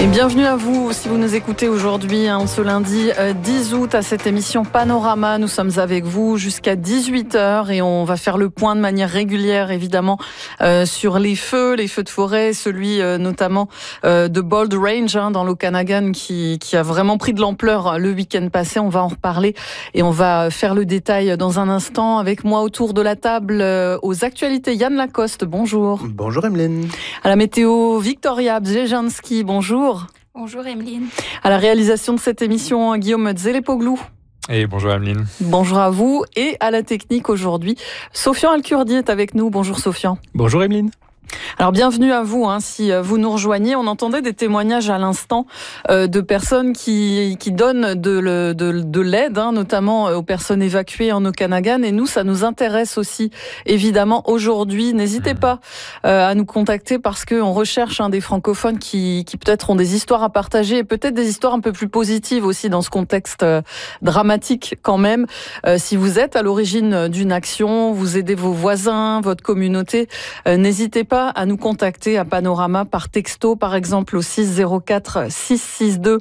Et bienvenue à vous si vous nous écoutez aujourd'hui, ce lundi 10 août à cette émission Panorama. Nous sommes avec vous jusqu'à 18h et on va faire le point de manière régulière évidemment sur les feux de forêt, celui notamment de Bold Range dans l'Okanagan qui a vraiment pris de l'ampleur le week-end passé. On va en reparler et on va faire le détail dans un instant. Avec moi autour de la table aux actualités, Yann Lacoste, bonjour. Bonjour Emeline. À la météo, Victoria Bzejanski, bonjour. Bonjour Emeline. À la réalisation de cette émission, Guillaume Dzelepoglou. Et bonjour Emeline. Bonjour à vous. Et à la technique aujourd'hui, Sofian Alkurdi est avec nous. Bonjour Sofian. Bonjour Emeline. Alors bienvenue à vous, si vous nous rejoignez. On entendait des témoignages à l'instant de personnes qui donnent de l'aide, notamment aux personnes évacuées en Okanagan. Et nous, ça nous intéresse aussi, évidemment, aujourd'hui. N'hésitez pas à nous contacter parce qu'on recherche des francophones qui peut-être ont des histoires à partager et peut-être des histoires un peu plus positives aussi dans ce contexte dramatique quand même. Si vous êtes à l'origine d'une action, vous aidez vos voisins, votre communauté, n'hésitez pas à nous contacter à Panorama par texto, par exemple au 604 662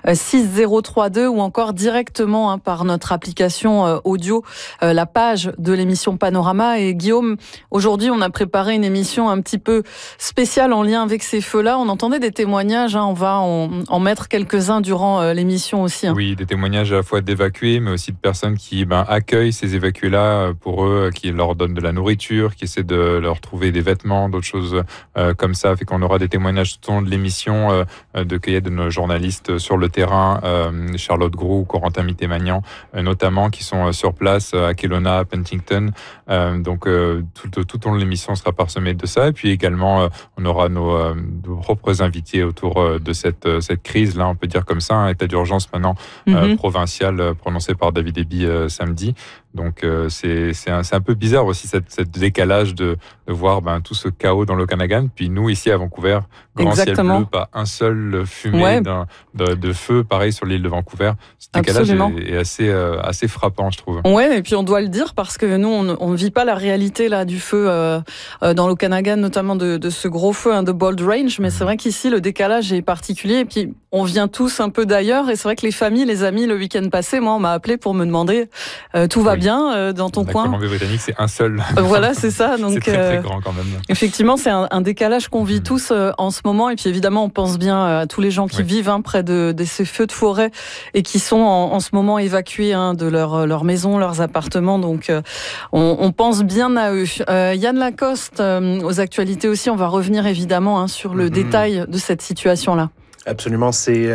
6032 ou encore directement par notre application audio, la page de l'émission Panorama. Et Guillaume, aujourd'hui, on a préparé une émission un petit peu spéciale en lien avec ces feux-là. On entendait des témoignages, on va en mettre quelques-uns durant l'émission aussi. Oui, des témoignages à la fois d'évacués, mais aussi de personnes qui accueillent ces évacués-là pour eux, qui leur donnent de la nourriture, qui essaient de leur trouver des vêtements, d'autres choses comme ça. Fait qu'on aura des témoignages tout au long de l'émission de cueillette de nos journalistes sur le terrain, Charlotte Groux, Corentin Mitté-Magnan, notamment, qui sont sur place à Kelowna, à Penticton. Donc tout au long de l'émission sera parsemé de ça. Et puis également, on aura nos propres invités autour de cette crise-là, on peut dire comme ça, un état d'urgence maintenant provincial prononcé par David Eby samedi. Donc c'est un peu bizarre aussi cette décalage de voir tout ce chaos dans l'Okanagan. Puis nous ici à Vancouver, grand ciel bleu, pas un seul fumée de feu, pareil sur l'île de Vancouver. Ce décalage est assez frappant, je trouve. Ouais, et puis on doit le dire parce que nous on ne vit pas la réalité là du feu dans l'Okanagan, notamment de ce gros feu de Bold Range. Mais c'est vrai qu'ici le décalage est particulier. Et puis on vient tous un peu d'ailleurs. Et c'est vrai que les familles, les amis, le week-end passé, moi on m'a appelé pour me demander tout va bien dans ton coin. La Colombie-Britannique, c'est un seul. Voilà, c'est ça. Donc, c'est très grand quand même. Effectivement, c'est un décalage qu'on vit tous en ce moment. Et puis évidemment, on pense bien à tous les gens qui vivent près de ces feux de forêt et qui sont en ce moment évacués de leur maison, leurs appartements. Donc, on pense bien à eux. Yann Lacoste, aux actualités aussi, on va revenir évidemment sur le détail de cette situation-là. Absolument, c'est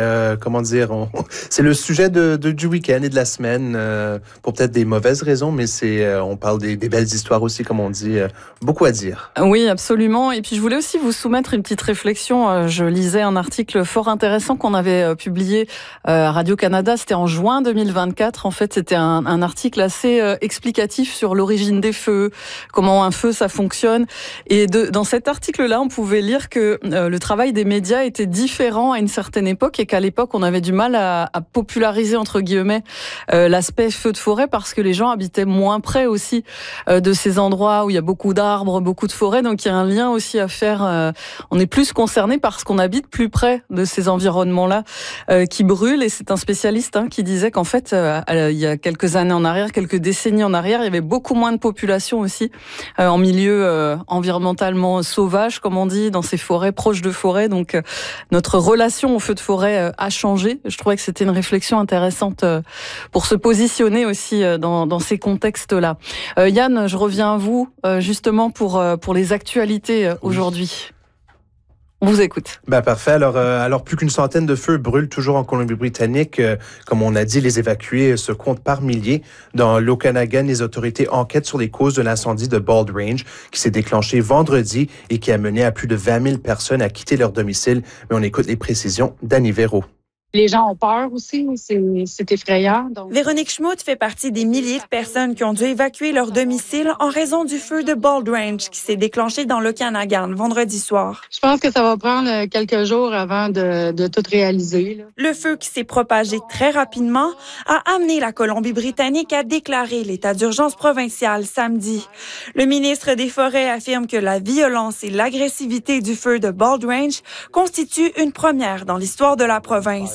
c'est le sujet du week-end et de la semaine pour peut-être des mauvaises raisons, mais on parle des belles histoires aussi, comme on dit, beaucoup à dire. Oui, absolument. Et puis je voulais aussi vous soumettre une petite réflexion. Je lisais un article fort intéressant qu'on avait publié à Radio-Canada. C'était en juin 2024. En fait, c'était un article assez explicatif sur l'origine des feux, comment un feu ça fonctionne. Et dans cet article-là, on pouvait lire que le travail des médias était différent à une certaine époque et qu'à l'époque on avait du mal à populariser entre guillemets l'aspect feu de forêt parce que les gens habitaient moins près aussi de ces endroits où il y a beaucoup d'arbres, beaucoup de forêts, donc il y a un lien aussi à faire. On est plus concerné parce qu'on habite plus près de ces environnements-là qui brûlent et c'est un spécialiste qui disait qu'en fait il y a quelques années en arrière, quelques décennies en arrière, il y avait beaucoup moins de population aussi en milieu environnementalement sauvage comme on dit, dans ces forêts, proches de forêts, donc notre relation au feu de forêt a changé. Je trouvais que c'était une réflexion intéressante pour se positionner aussi dans ces contextes-là. Yann, je reviens à vous justement pour les actualités aujourd'hui. On vous écoute. Parfait. Alors, plus qu'une centaine de feux brûlent toujours en Colombie-Britannique. Comme on a dit, les évacués se comptent par milliers. Dans l'Okanagan, les autorités enquêtent sur les causes de l'incendie de Bold Range qui s'est déclenché vendredi et qui a mené à plus de 20 000 personnes à quitter leur domicile. Mais on écoute les précisions d'Annie Véro. Les gens ont peur aussi, c'est effrayant. Donc... Véronique Schmuth fait partie des milliers de personnes qui ont dû évacuer leur domicile en raison du feu de Bald Range qui s'est déclenché dans l'Okanagan vendredi soir. Je pense que ça va prendre quelques jours avant de tout réaliser. Là. Le feu qui s'est propagé très rapidement a amené la Colombie-Britannique à déclarer l'état d'urgence provincial samedi. Le ministre des Forêts affirme que la violence et l'agressivité du feu de Bald Range constituent une première dans l'histoire de la province.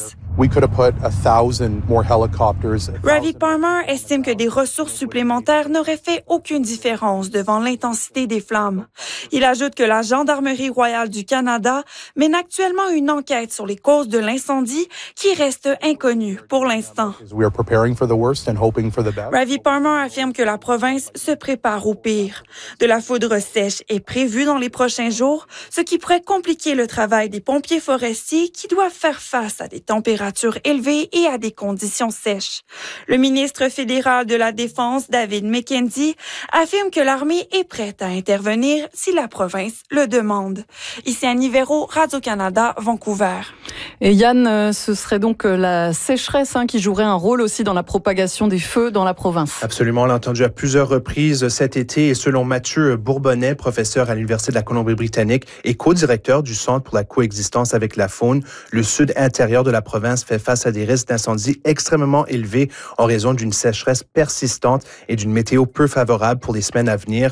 Ravi Palmer estime que des ressources supplémentaires n'auraient fait aucune différence devant l'intensité des flammes. Il ajoute que la Gendarmerie royale du Canada mène actuellement une enquête sur les causes de l'incendie qui reste inconnue pour l'instant. Ravi Palmer affirme que la province se prépare au pire. De la foudre sèche est prévue dans les prochains jours, ce qui pourrait compliquer le travail des pompiers forestiers qui doivent faire face à des températures élevées et à des conditions sèches. Le ministre fédéral de la Défense, David McKenzie, affirme que l'armée est prête à intervenir si la province le demande. Ici Annie Véro, Radio-Canada, Vancouver. Et Yann, ce serait donc la sécheresse qui jouerait un rôle aussi dans la propagation des feux dans la province. Absolument, on l'a entendu à plusieurs reprises cet été et selon Mathieu Bourbonnais, professeur à l'Université de la Colombie-Britannique et co-directeur du Centre pour la coexistence avec la faune, le sud intérieur de la province fait face à des risques d'incendie extrêmement élevés en raison d'une sécheresse persistante et d'une météo peu favorable pour les semaines à venir.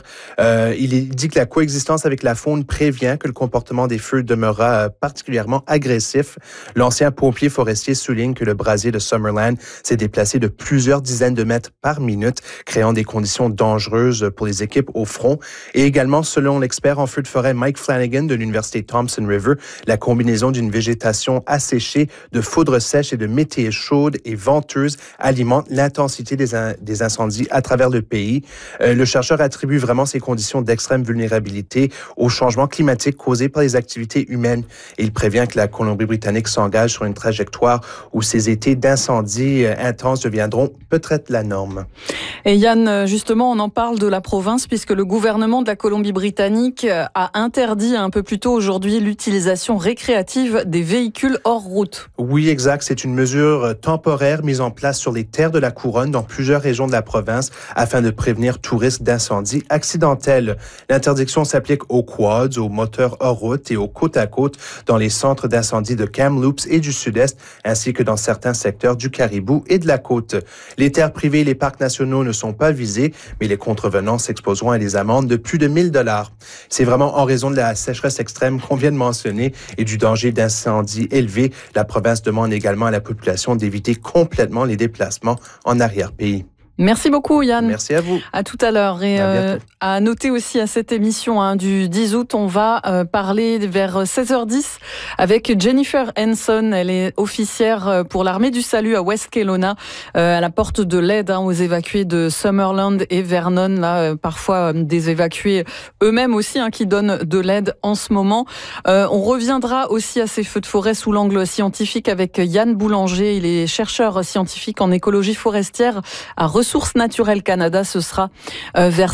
Il dit que la coexistence avec la faune prévient que le comportement des feux demeurera particulièrement agressif. L'ancien pompier forestier souligne que le brasier de Summerland s'est déplacé de plusieurs dizaines de mètres par minute, créant des conditions dangereuses pour les équipes au front. Et également, selon l'expert en feux de forêt Mike Flanagan de l'Université Thompson River, la combinaison d'une végétation asséchée, de foudre sèche et de météo chaude et venteuse alimente l'intensité des incendies à travers le pays. Le chercheur attribue vraiment ces conditions d'extrême vulnérabilité au changement climatique causé par les activités humaines. Et il prévient que la Colombie-Britannique s'engage sur une trajectoire où ces étés d'incendies intenses deviendront peut-être la norme. Et Yann, justement, on en parle de la province puisque le gouvernement de la Colombie-Britannique a interdit un peu plus tôt aujourd'hui l'utilisation récréative des véhicules hors route. Oui, exact. C'est une mesure temporaire mise en place sur les terres de la couronne dans plusieurs régions de la province afin de prévenir tout risque d'incendie accidentel. L'interdiction s'applique aux quads, aux moteurs hors route et aux côte à côte dans les centres d'incendie de Kamloops et du Sud-Est, ainsi que dans certains secteurs du Caribou et de la côte. Les terres privées et les parcs nationaux ne sont pas visés, mais les contrevenants s'exposeront à des amendes de plus de 1 000 $. C'est vraiment en raison de la sécheresse extrême qu'on vient de mentionner et du danger d'incendie élevé. La province demande également à la population d'éviter complètement les déplacements en arrière-pays. Merci beaucoup Yann. Merci à vous. À tout à l'heure. Et à noter aussi à cette émission du 10 août, on va parler vers 16h10 avec Jennifer Henson. Elle est officière pour l'armée du salut à West Kelowna. Elle apporte de l'aide aux évacués de Summerland et Vernon. Là, parfois des évacués eux-mêmes aussi qui donnent de l'aide en ce moment. On reviendra aussi à ces feux de forêt sous l'angle scientifique avec Yann Boulanger. Il est chercheur scientifique en écologie forestière à Ressources naturelles Canada. Ce sera vers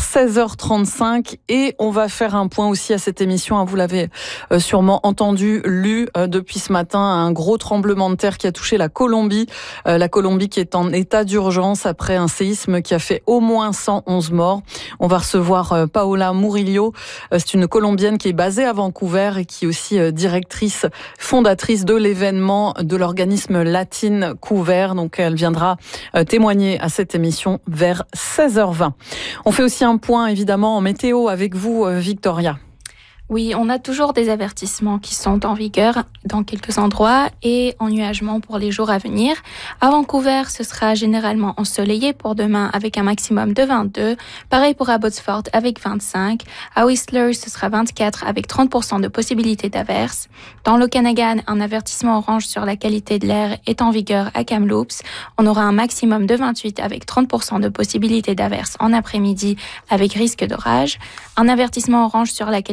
16h35 et on va faire un point aussi à cette émission. Vous l'avez sûrement entendu, lu depuis ce matin, un gros tremblement de terre qui a touché la Colombie. La Colombie qui est en état d'urgence après un séisme qui a fait au moins 111 morts. On va recevoir Paola Murillo. C'est une Colombienne qui est basée à Vancouver et qui est aussi directrice, fondatrice de l'événement de l'organisme Latine Couvert. Donc elle viendra témoigner à cette émission vers 16h20. On fait aussi un point évidemment en météo avec vous, Victoria. Oui, on a toujours des avertissements qui sont en vigueur dans quelques endroits et ennuagement pour les jours à venir. À Vancouver, ce sera généralement ensoleillé pour demain avec un maximum de 22. Pareil pour Abbotsford avec 25. À Whistler, ce sera 24 avec 30% de possibilité d'averse. Dans l'Okanagan, un avertissement orange sur la qualité de l'air est en vigueur à Kamloops. On aura un maximum de 28 avec 30% de possibilité d'averse en après-midi avec risque d'orage. Un avertissement orange sur la qualité de l'air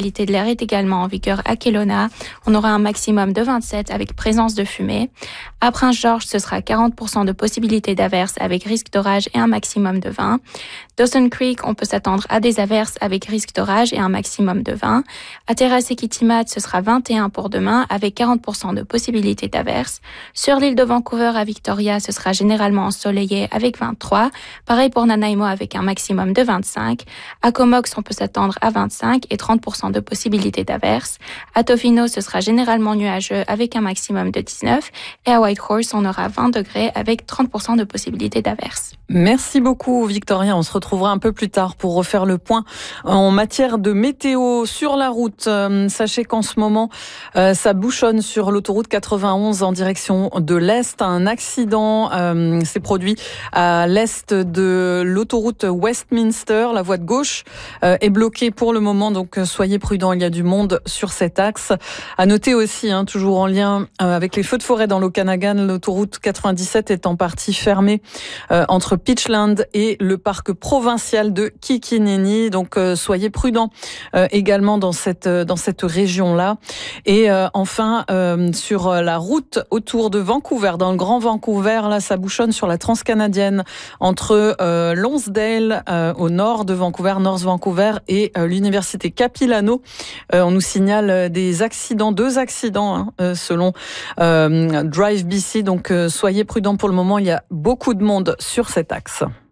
est également en vigueur à Kelowna. On aura un maximum de 27 avec présence de fumée. À Prince-Georges, ce sera 40% de possibilité d'averse avec risque d'orage et un maximum de 20. Dawson Creek, on peut s'attendre à des averses avec risque d'orage et un maximum de 20. À Terrace et Kitimat, ce sera 21 pour demain avec 40% de possibilité d'averse. Sur l'île de Vancouver à Victoria, ce sera généralement ensoleillé avec 23. Pareil pour Nanaimo avec un maximum de 25. À Comox, on peut s'attendre à 25 et 30% de possibilité d'averse. À Tofino, ce sera généralement nuageux avec un maximum de 19. Et à Whitehorse, on aura 20 degrés avec 30% de possibilité d'averse. Merci beaucoup Victoria, on se retrouvera un peu plus tard pour refaire le point en matière de météo sur la route. Sachez qu'en ce moment, ça bouchonne sur l'autoroute 91 en direction de l'Est. Un accident s'est produit à l'Est de l'autoroute Westminster. La voie de gauche est bloquée pour le moment, donc soyez prudents, il y a du monde sur cet axe. À noter aussi, toujours en lien avec les feux de forêt dans l'Okanagan, l'autoroute 97 est en partie fermée entre Pitchland et le parc provincial de Kikinini. Donc soyez prudents également dans cette région-là. Et enfin, sur la route autour de Vancouver, dans le Grand Vancouver, là ça bouchonne sur la transcanadienne entre Lonsdale au nord de Vancouver, North Vancouver et l'université Capilano. On nous signale deux accidents selon Drive BC. Donc soyez prudents pour le moment, il y a beaucoup de monde sur cet axe.